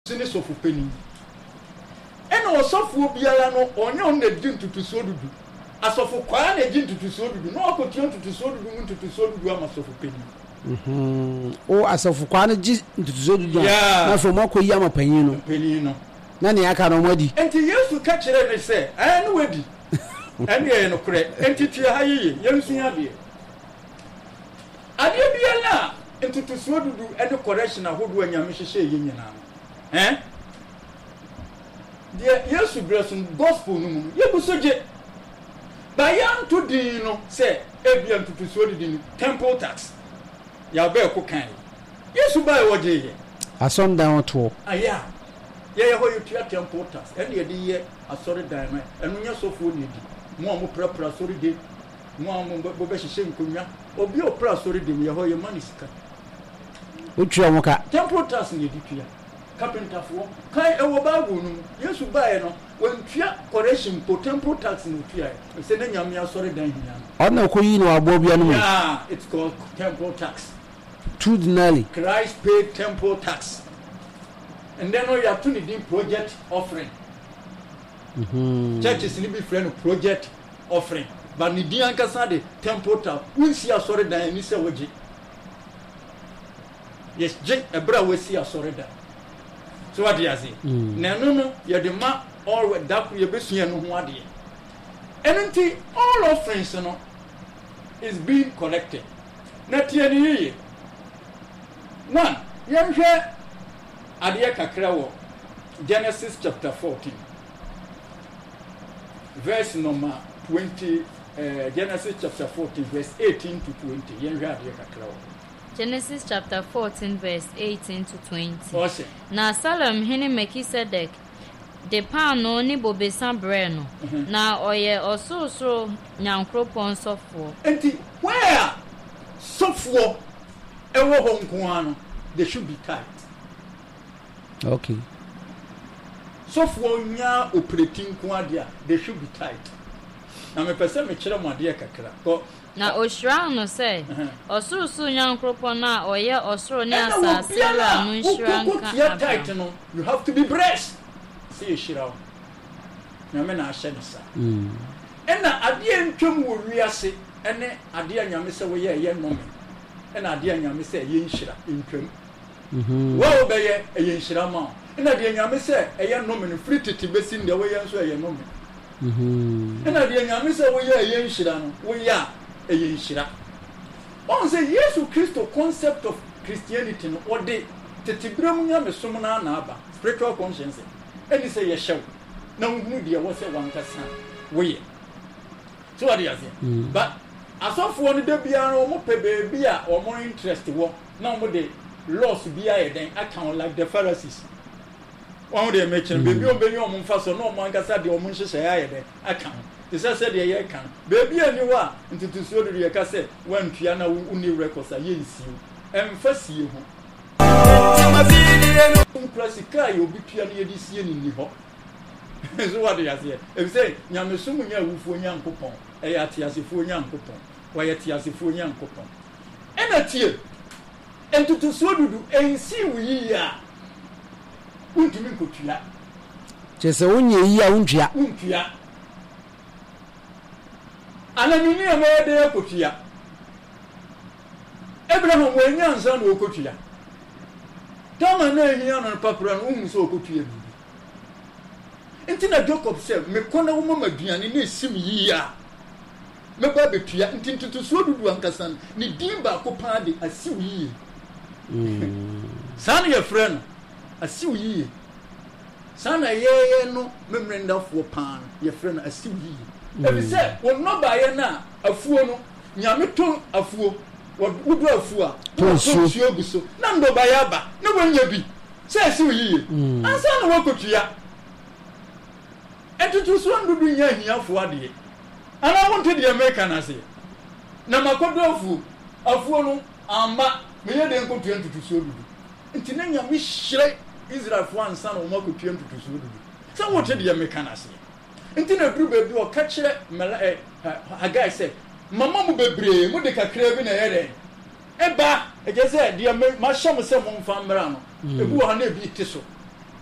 sini sofu peni ena osofu obiara no onye on na di ntutuso dudu asofu kwa na di ntutuso dudu no akotu ntutuso dudu ntutuso dudu ama sofu peni o asofu kwa na di ntutuso dudu na fo mo koyi ama panyin no na ne aka no modi enti Yesu ka kire ne se eh no wedi ene no kure enti tia ha yiye yensu ade ade biara ntutuso dudu ene correction ahodo anyame hyehye ye nyina no the Yesu blessing gospel no mu yebusoje ba yan to din no say ebia ntutuso din temple tax ya be ko kan Yesu ba woje ye ason down to aya ye ho you temple tax and ye di ye asori dan no enu nya sofo ni di mo prapra sori de mo bo be hihye nkonwa obi o pra sori de ye ho ye manisika utwa mo ka temple tax ni di tua carpenter for kai ewo Bible no Yesu bae no wontua correction po temple tax no tua e se na nyame asori dan hia ona koyi no abo bia no yeah it's called temple tax traditionally Christ paid temple tax and then you have to need project offering churches ni be friend project offering but ni di ankasa de temple tax unsi asori dan ni se woje yes je ebra wasi asori dan so what you say na no you the ma all that you be sua no ho ade enenti all offerings no is being collected na tie ni ye one yehwe ade kakra wo Genesis chapter 14 verse number 20 Genesis chapter 14 verse 18 to 20 yehwe ade kakra wo Genesis chapter 14 verse 18 to 20. Awesome. Na Salem hene Melchizedek de pano ni bobesa breno na oye ososro nyankropon sofo. Enti where sofo ewo ho nkoano they should be tight. Okay. Sofo nya operating nkoadia they should be tight. Na me pese me kire mo ade kakra. Ko na oshran no say osurusu nyankropon na oye osoro ni asase la no shran ka tight no you have to be blessed. See shirawo. Na me na ahye no sa. Ena ade ntwam wo wiase ene ade anyame se wo ye nome. Ena ade anyame se ye nhira ntwam. Wo be ye nhira ma. Ena ade anyame se ye nome no free titi besi nde wo ye nso ye nome. Ena ade anyame se wo ye nhira no wo ya nhira. On say Yesu Christo concept of Christianity no or de tetibram nyame som na aba spiritual conscience. Any say ye show na nhunu de wo say wankasa wo ye. So what you say? But asofo no da bia no mo pe beebi a o mo interest wo na mo de laws bia ye den account like the Pharisees. One dey mention beebi o beni o mo mfa so no mo ankasa de o mo nhyehyɛ ya ye den account. This I said ye can beebi ani wa ntutusuo de ye ka say wantua na uni records a ye nsiu emfasie ho. Klasika yo bitua na ye di sie ni ho. So what do you say? If say nyamesumu nya wufuo nyankopon e ya tiasefo nyankopon wa ye tiasefo nyankopon ena tie entutusuo dudu ensi wuyi a untumi nkotua chese wonye yi a untua anamini amede yakotua Abraham wanya nsa na okotua tama na ehia na papura no hu so okotua bi intina Jacob said me kona wo mama duane na esim yi a me ba betua intintutu so dudu ankasan ni dimba ko pa de asiw yi sana ye friend asiw yi sana ye no memrenda fo pa ye friend asiw yi ebi say won no ba ye na afuo no nyame to afuo wodu afuo a to suo bi so na ndo ba ya ba na wonya bi say asiw yi ansa na wokotua entutu so ndudu nya hiafo ade ana wonte de America na se na makodo afuo no amba me ye de nkotua entutu so dudu nti na nya me hyire Israel fo ansa na wo makotua entutu so dudu sa wonte de America na se nti na duru bebi o ka kire Hagai say mama mu bebre mu de kakra bi na yere eba eje say de ma hyam se mo mfa mra no ebu ha na ebi ti so